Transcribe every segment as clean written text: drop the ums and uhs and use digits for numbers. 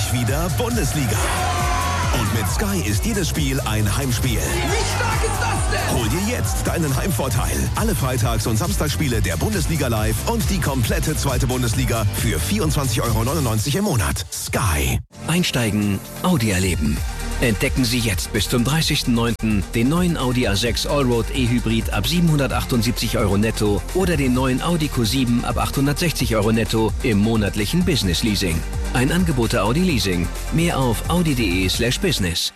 endlich wieder Bundesliga. Und mit Sky ist jedes Spiel ein Heimspiel. Wie stark ist das denn? Hol dir jetzt deinen Heimvorteil. Alle Freitags- und Samstagsspiele der Bundesliga live und die komplette zweite Bundesliga für 24,99 € im Monat. Sky. Einsteigen, Audi erleben. Entdecken Sie jetzt bis zum 30.09. den neuen Audi A6 Allroad E-Hybrid ab 778 € netto oder den neuen Audi Q7 ab 860 € netto im monatlichen Business Leasing. Ein Angebot der Audi Leasing. Mehr auf audi.de/business.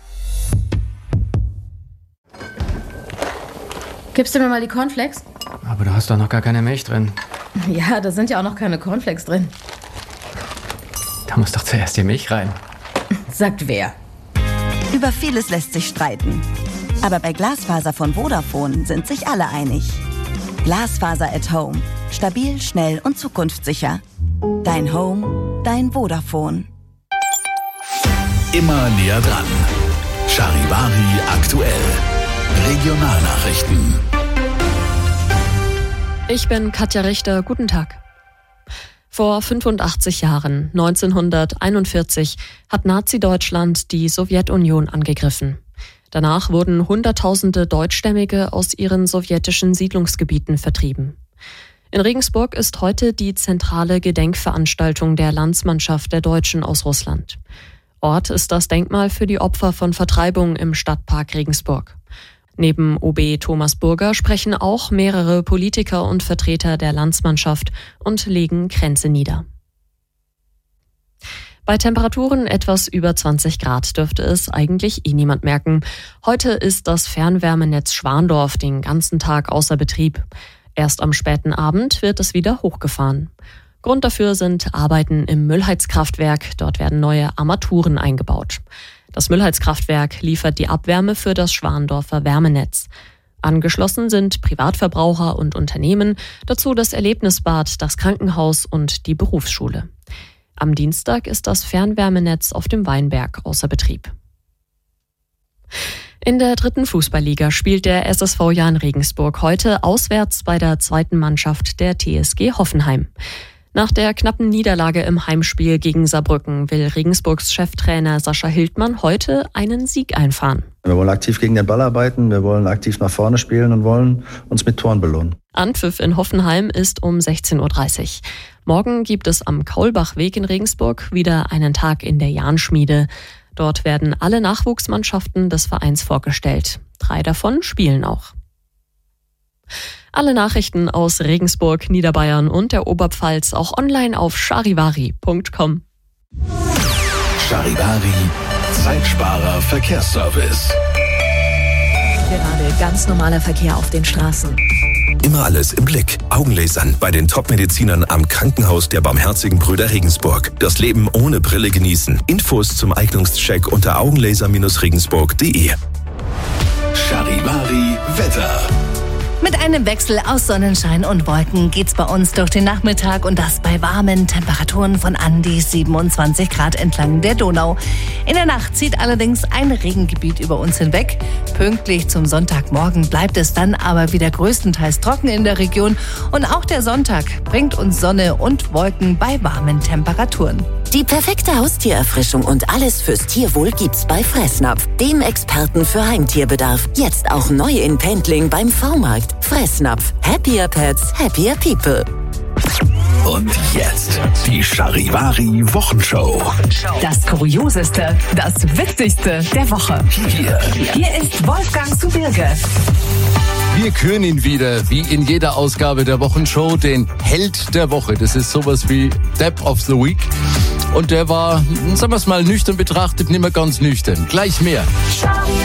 Gibst du mir mal die Cornflakes? Aber da hast doch noch gar keine Milch drin. Ja, da sind ja auch noch keine Cornflakes drin. Da muss doch zuerst die Milch rein. Sagt wer? Über vieles lässt sich streiten. Aber bei Glasfaser von Vodafone sind sich alle einig. Glasfaser at Home. Stabil, schnell und zukunftssicher. Dein Home, dein Vodafone. Immer näher dran. Charivari aktuell. Regionalnachrichten. Ich bin Katja Richter. Guten Tag. Vor 85 Jahren, 1941, hat Nazi-Deutschland die Sowjetunion angegriffen. Danach wurden Hunderttausende Deutschstämmige aus ihren sowjetischen Siedlungsgebieten vertrieben. In Regensburg ist heute die zentrale Gedenkveranstaltung der Landsmannschaft der Deutschen aus Russland. Ort ist das Denkmal für die Opfer von Vertreibung im Stadtpark Regensburg. Neben OB Thomas Burger sprechen auch mehrere Politiker und Vertreter der Landsmannschaft und legen Kränze nieder. Bei Temperaturen etwas über 20 Grad dürfte es eigentlich niemand merken. Heute ist das Fernwärmenetz Schwandorf den ganzen Tag außer Betrieb. Erst am späten Abend wird es wieder hochgefahren. Grund dafür sind Arbeiten im Müllheizkraftwerk. Dort werden neue Armaturen eingebaut. Das Müllheizkraftwerk liefert die Abwärme für das Schwandorfer Wärmenetz. Angeschlossen sind Privatverbraucher und Unternehmen, dazu das Erlebnisbad, das Krankenhaus und die Berufsschule. Am Dienstag ist das Fernwärmenetz auf dem Weinberg außer Betrieb. In der 3. Fußballliga spielt der SSV Jahn Regensburg heute auswärts bei der 2. Mannschaft der TSG Hoffenheim. Nach der knappen Niederlage im Heimspiel gegen Saarbrücken will Regensburgs Cheftrainer Sascha Hildmann heute einen Sieg einfahren. Wir wollen aktiv gegen den Ball arbeiten, wir wollen aktiv nach vorne spielen und wollen uns mit Toren belohnen. Anpfiff in Hoffenheim ist um 16:30 Uhr. Morgen gibt es am Kaulbachweg in Regensburg wieder einen Tag in der Jahnschmiede. Dort werden alle Nachwuchsmannschaften des Vereins vorgestellt. 3 davon spielen auch. Alle Nachrichten aus Regensburg, Niederbayern und der Oberpfalz auch online auf charivari.com. Charivari, Zeitsparer Verkehrsservice. Gerade ganz normaler Verkehr auf den Straßen. Immer alles im Blick. Augenlasern bei den Top-Medizinern am Krankenhaus der Barmherzigen Brüder Regensburg. Das Leben ohne Brille genießen. Infos zum Eignungscheck unter augenlaser-regensburg.de. Charivari Wetter. Mit einem Wechsel aus Sonnenschein und Wolken geht's bei uns durch den Nachmittag und das bei warmen Temperaturen von an die 27 Grad entlang der Donau. In der Nacht zieht allerdings ein Regengebiet über uns hinweg. Pünktlich zum Sonntagmorgen bleibt es dann aber wieder größtenteils trocken in der Region und auch der Sonntag bringt uns Sonne und Wolken bei warmen Temperaturen. Die perfekte Haustiererfrischung und alles fürs Tierwohl gibt's bei Fressnapf, dem Experten für Heimtierbedarf. Jetzt auch neu in Pendling beim V-Markt. Fressnapf. Happier Pets, happier People. Und jetzt die Charivari Wochenshow. Das Kurioseste, das Witzigste der Woche. Hier ist Wolfgang zu Birge. Wir küren ihn wieder, wie in jeder Ausgabe der Wochenshow, den Held der Woche. Das ist sowas wie Depp of the Week. Und der war, sagen wir es mal nüchtern betrachtet, nicht mehr ganz nüchtern. Gleich mehr.